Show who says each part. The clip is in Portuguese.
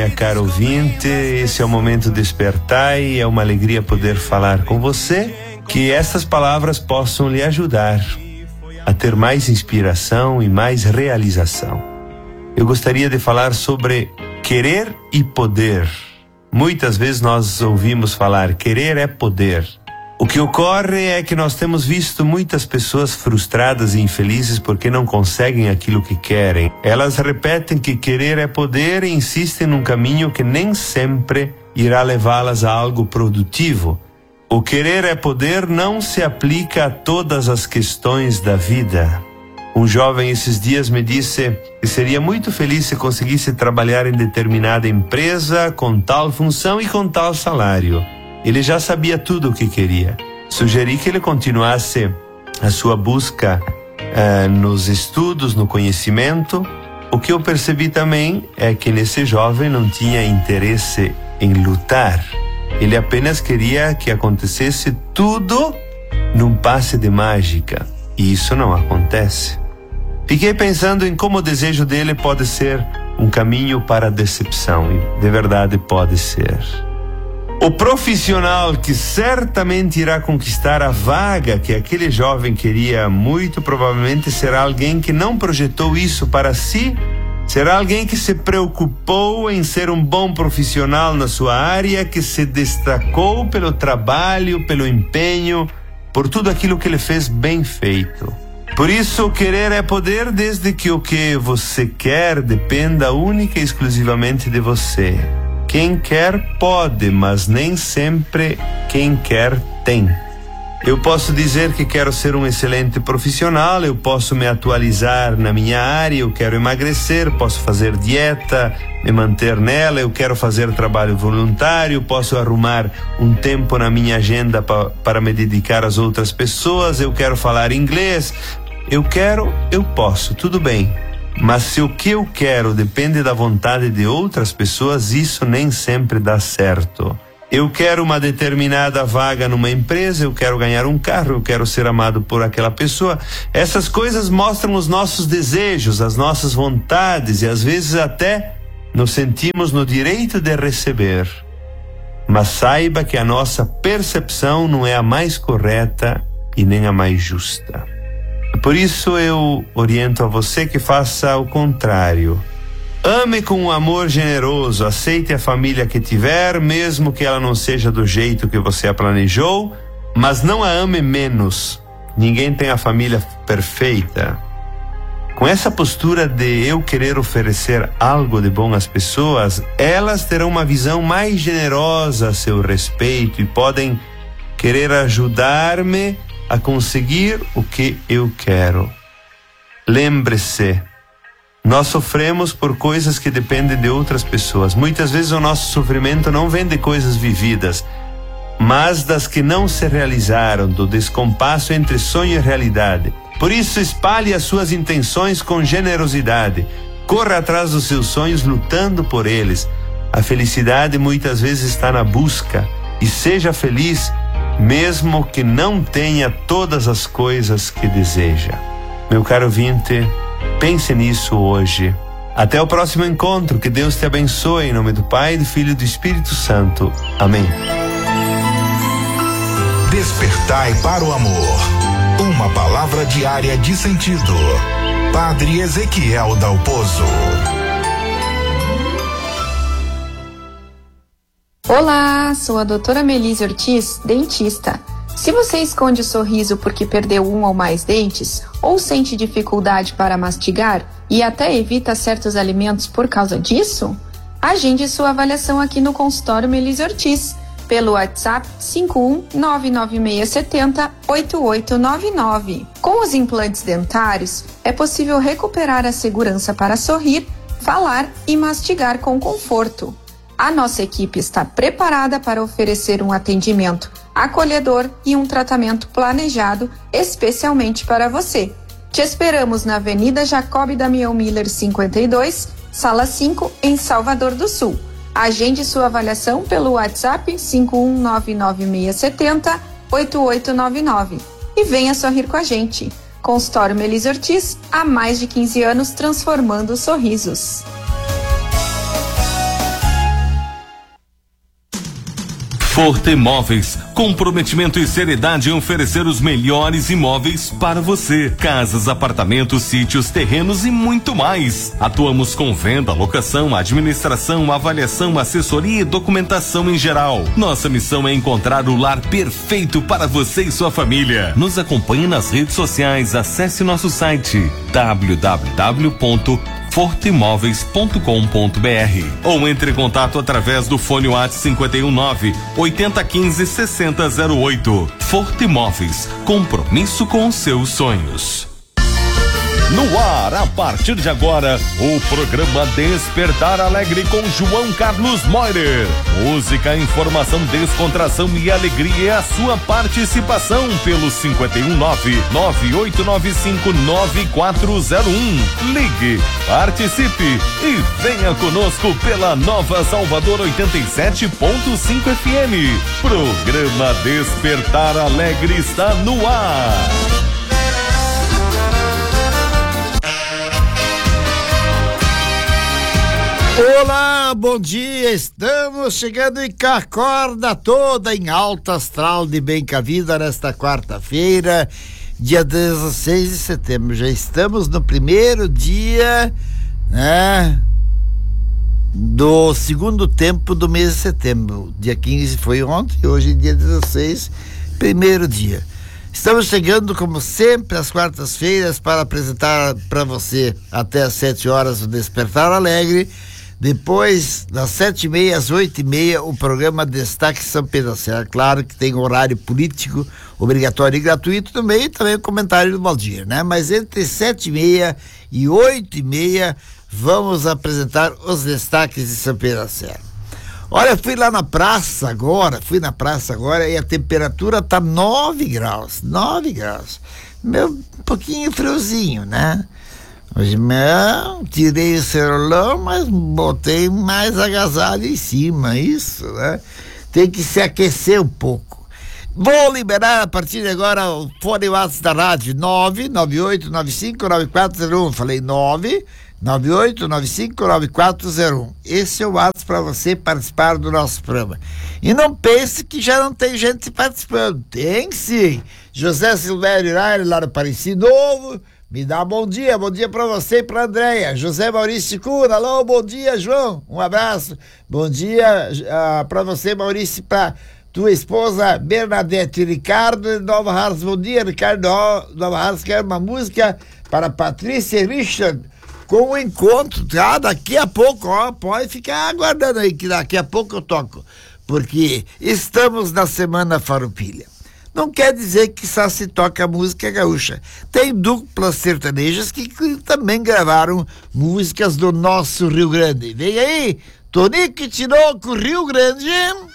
Speaker 1: Caro ouvinte, esse é o Momento Despertar e é uma alegria poder falar com você, que essas palavras possam lhe ajudar a ter mais inspiração e mais realização. Eu gostaria de falar sobre querer e poder. Muitas vezes nós ouvimos falar querer é poder. O que ocorre é que nós temos visto muitas pessoas frustradas e infelizes porque não conseguem aquilo que querem. Elas repetem que querer é poder e insistem num caminho que nem sempre irá levá-las a algo produtivo. O querer é poder não se aplica a todas as questões da vida. Um jovem esses dias me disse que seria muito feliz se conseguisse trabalhar em determinada empresa com tal função e com tal salário. Ele já sabia tudo o que queria. Sugeri que ele continuasse a sua busca nos estudos, no conhecimento. O que eu percebi também é que nesse jovem não tinha interesse em lutar. Ele apenas queria que acontecesse tudo num passe de mágica. E isso não acontece. Fiquei pensando em como o desejo dele pode ser um caminho para a decepção. E de verdade pode ser. O profissional que certamente irá conquistar a vaga que aquele jovem queria, muito provavelmente será alguém que não projetou isso para si, será alguém que se preocupou em ser um bom profissional na sua área, que se destacou pelo trabalho, pelo empenho, por tudo aquilo que ele fez bem feito. Por isso, querer é poder desde que o que você quer dependa única e exclusivamente de você. Quem quer pode, mas nem sempre quem quer tem. Eu posso dizer que quero ser um excelente profissional, eu posso me atualizar na minha área, eu quero emagrecer, posso fazer dieta, me manter nela, eu quero fazer trabalho voluntário, posso arrumar um tempo na minha agenda para me dedicar às outras pessoas, eu quero falar inglês, eu posso, tudo bem. Mas se o que eu quero depende da vontade de outras pessoas, isso nem sempre dá certo. Eu quero uma determinada vaga numa empresa, eu quero ganhar um carro, eu quero ser amado por aquela pessoa. Essas coisas mostram os nossos desejos, as nossas vontades e às vezes até nos sentimos no direito de receber. Mas saiba que a nossa percepção não é a mais correta e nem a mais justa. Por isso eu oriento a você que faça o contrário. Ame com um amor generoso, aceite a família que tiver, mesmo que ela não seja do jeito que você a planejou, mas não a ame menos. Ninguém tem a família perfeita. Com essa postura de eu querer oferecer algo de bom às pessoas, elas terão uma visão mais generosa a seu respeito e podem querer ajudar-me a conseguir o que eu quero. Lembre-se, nós sofremos por coisas que dependem de outras pessoas. Muitas vezes o nosso sofrimento não vem de coisas vividas, mas das que não se realizaram, do descompasso entre sonho e realidade. Por isso, espalhe as suas intenções com generosidade. Corra atrás dos seus sonhos lutando por eles. A felicidade muitas vezes está na busca. E seja feliz mesmo que não tenha todas as coisas que deseja. Meu caro ouvinte, pense nisso hoje. Até o próximo encontro, que Deus te abençoe, em nome do Pai, do Filho e do Espírito Santo. Amém.
Speaker 2: Despertai para o amor. Uma palavra diária de sentido. Padre Ezequiel Dalpozo.
Speaker 3: Olá, sou a doutora Melise Ortiz, dentista. Se você esconde o sorriso porque perdeu um ou mais dentes, ou sente dificuldade para mastigar e até evita certos alimentos por causa disso, agende sua avaliação aqui no consultório Melise Ortiz, pelo WhatsApp 51996708899. Com os implantes dentários, é possível recuperar a segurança para sorrir, falar e mastigar com conforto. A nossa equipe está preparada para oferecer um atendimento acolhedor e um tratamento planejado especialmente para você. Te esperamos na Avenida Jacob Damião Miller 52, Sala 5, em Salvador do Sul. Agende sua avaliação pelo WhatsApp 51996708899 e venha sorrir com a gente. Consultório Melise Ortiz, há mais de 15 anos transformando sorrisos.
Speaker 4: Forte Imóveis, comprometimento e seriedade em oferecer os melhores imóveis para você. Casas, apartamentos, sítios, terrenos e muito mais. Atuamos com venda, locação, administração, avaliação, assessoria e documentação em geral. Nossa missão é encontrar o lar perfeito para você e sua família. Nos acompanhe nas redes sociais, acesse nosso site www.forteimóveis.com.br ou entre em contato através do fone WhatsApp 519-8015-6008. Forte Imóveis, compromisso com os seus sonhos. No ar, a partir de agora, o programa Despertar Alegre com João Carlos Moirer. Música, informação, descontração e alegria é a sua participação pelo 519-9895-9401. Ligue, participe e venha conosco pela Nova Salvador 87.5 FM. Programa Despertar Alegre está no ar.
Speaker 5: Olá, bom dia, estamos chegando com a corda toda em alto astral de bem com a vida nesta quarta-feira, dia 16 de setembro, já estamos no primeiro dia, né, do segundo tempo do mês de setembro. Dia 15 foi ontem, hoje dia 16, primeiro dia. Estamos chegando, como sempre, às quartas-feiras para apresentar para você até às 7 horas o Despertar Alegre. Depois, das 7h30 às 8h30, o programa Destaque São Pedro da Serra. Claro que tem horário político obrigatório e gratuito também, e também o comentário do Valdir, né? Mas entre 7h30 e 8h30, vamos apresentar os destaques de São Pedro da Serra. Olha, fui na praça agora e a temperatura tá 9 graus. Um pouquinho friozinho, né? Hoje mesmo tirei o celular, mas botei mais agasalho em cima, isso, né? Tem que se aquecer um pouco. Vou liberar a partir de agora o fone WhatsApp da rádio 998959401. Falei 998959401. Esse é o WhatsApp para você participar do nosso programa. E não pense que já não tem gente participando. Tem sim. José Silvério Iraire, lá no Pareci Novo, me dá bom dia pra você e pra Andréia. José Maurício Cura, alô, bom dia, João, um abraço. Bom dia pra você, Maurício, pra tua esposa Bernadette. Ricardo de Nova Hartz, bom dia, Ricardo Nova Hartz, quer uma música para Patrícia e Richard com o encontro, tá? Daqui a pouco, pode ficar aguardando aí, que daqui a pouco eu toco, porque estamos na Semana Farroupilha. Não quer dizer que só se toca música gaúcha. Tem duplas sertanejas que também gravaram músicas do nosso Rio Grande. Vem aí, Tonico e Tinoco, Rio Grande.